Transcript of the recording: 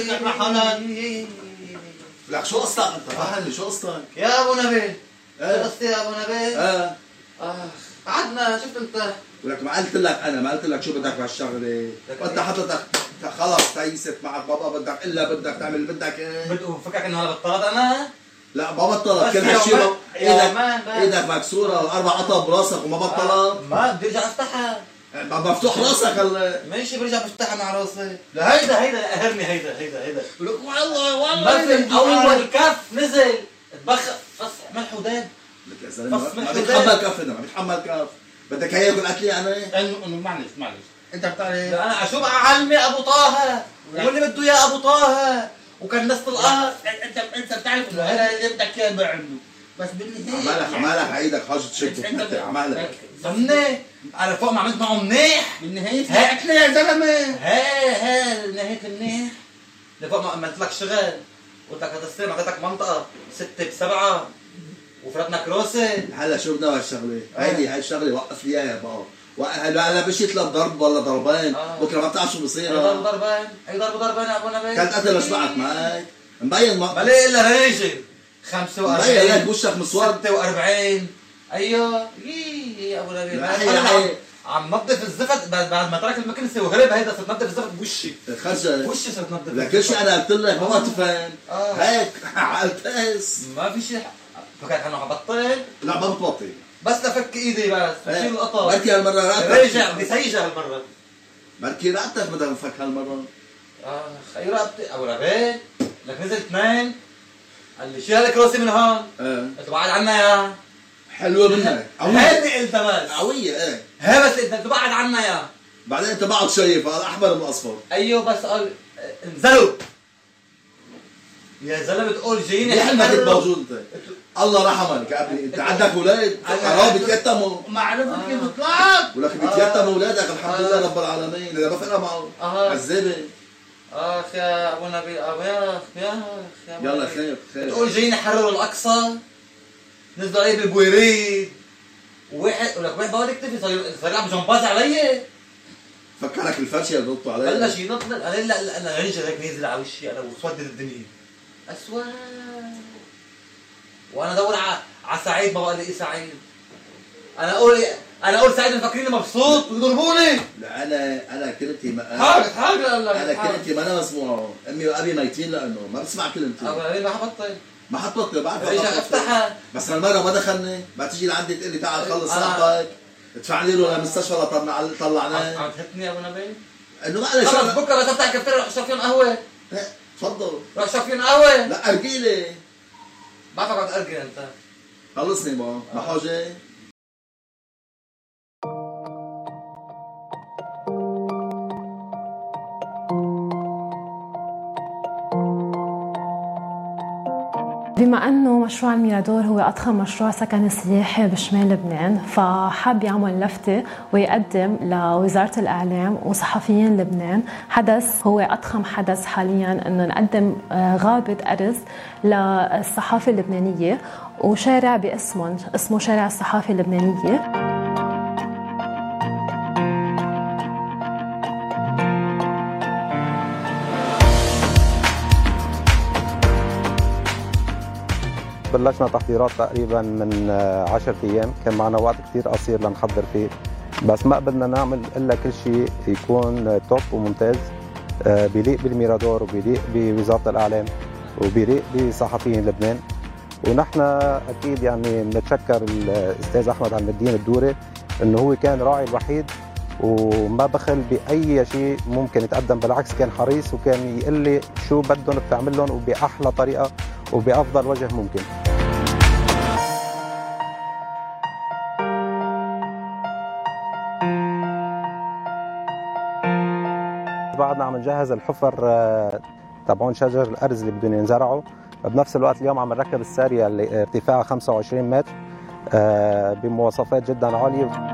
لك شو قصتك انت؟ فهمني شو قصتك؟ يا ابو نبيل شو قصتي يا ابو نبيل؟ قعدنا شفت انت ولك ما قلت لك انا ما قلت لك شو بدك بهالشغله؟ وانت حضرتك خلص تيست معك بابا بدك الا بدك تعمل بدك ايه؟ فكرك انه هلا بطلت انا؟ لا ما بطلت كل هالشيء ايدك مكسوره واربع قطع براسك وما بطلت؟ ما بدي ارجع افتحها مفتوح راسك هلا ماشي برجع بفتحها مع راسي لا هيدا قهرني هيدا ولك والله بس اول كف نزل اتبخر فص ملح وداب لك يا زلمه ما بيتحمل كف هذا ما بيتحمل كف بدك هي ياكل اكلي انا؟ انه معلش انت بتعرف انا شو بقى علمي ابو طه واللي بده اياه ابو طه وكان نص القهر انت بتعرف انه هذا اللي بدك اياه بعمله بس بالنهايه عمالك عيدك حاجه تشد انت عمالك ضمني على فوق ما عملت معه منيح بالنهايه هي اكله يا زلمه هي نهايه المنيح لفوق ما عملت لك شغل قلت لك هذا السنه اعطيتك منطقه 6 ب7 وفرتنا كروسه هلا شو بدنا بهالشغله؟ هي الشغله وقف لي اياها بقى هلا بشي يطلب ضرب ولا ضربين بكره ما بتعرف شو بصير اي ضربين يا ابو نبيل كانت قتل اشبعك معك مبين ما بلاقي الا ريجل 45 مبين لك وشك مسود 46 ايوه يا ابو نبيل عم نظف الزفت بعد ما ترك المكنسه وهرب هيدا صرت نظف الزفت بوشي خرجت وشي صرت نظف لك كل شيء انا قلت لك ما تفهم هيك على التاس ما في شيء فكرت انه حبطل لا ما بتبطل بس لفك ايدي بس بشيل القطع بركي هالمره رجع بدي سيجه هالمره بركي رقبتك بدها نفك هالمره خي رقبتي ابو نبيل لك نزل 2 قال لي شيل الكروسي من هون قلت له بعد عنا يا حلوه منك هيدي قلت بس قويه ايه هي بس انت بعد عنا يا بعدين انت بعد شايف الاحمر من الاصفر ايوه بس قال انزلوا يا زلمه تقول جاييني ليه حلمك موجود انت؟ الله رحمك يا ابني انت عندك اولاد قراب بيتيتموا معلومه كيف طلعت ولك بيتيتموا اولادك الحمد لله رب العالمين اذا ما فرق معه عذابه يا ابو نبيل يا يلا خير تقول جايين يحرروا الاقصى نزلوا علي بالبويريد وواحد ولك واحد بقعد يكتفي صار يلعب جمباز علي فكرك الفرشه اللي ضبطوا عليها بلش ينط انا رنجة هيك نازل على وشي انا وسودت الدنيا اسود وانا ادور على سعيد ما بقى لي سعيد انا اقول سعيد مفكريني مبسوط ويضربوني لا انا كلمتي حاجه انا كلمتي ما انا مسموعه امي وابي ميتين لانه ما بسمع كلمتي ما حبطل ما حطبطل بعرف رجع افتحها بس هالمره ما دخلني ما تيجي لعندي تقول لي تعال خلص صاحبك ادفع لي له للمستشفى طلعناه عم تهتني يا ابو نبيل انه معلش خلص بكره تفتح الكافتيريا روح اشرب فيهم قهوه تفضل روح اشرب فيهم قهوه لا ارجيلي بعرفك عم تأرجل انت خلصني ما حاجه بما أنه مشروع الميرادور هو أضخم مشروع سكني سياحي بشمال لبنان فحب يعمل لفتة ويقدم لوزارة الإعلام وصحفيين لبنان حدث هو أضخم حدث حالياً أنه نقدم غابة أرز للصحافة اللبنانية وشارع باسمه اسمه شارع الصحافة اللبنانية. بلشنا تحضيرات تقريبا من 10 ايام، كان معنا وقت كثير قصير لنحضر فيه، بس ما قدرنا نعمل الا كل شيء يكون توب وممتاز بيليق بالميرادور وبيليق بوزاره الاعلام وبيليق بصحفيين لبنان. ونحن اكيد يعني بنتشكر الاستاذ احمد عم الدين الدوري انه هو كان راعي الوحيد وما بخل باي شيء ممكن يتقدم، بالعكس كان حريص وكان يقول لي شو بدهم بتعمل لهم وباحلى طريقه وبافضل وجه ممكن. بعدنا عم نجهز الحفر تبعون شجر الارز اللي بدهم ينزرعوا، بنفس الوقت اليوم عم نركب الساريه اللي ارتفاعها 25 متر بمواصفات جدا عاليه.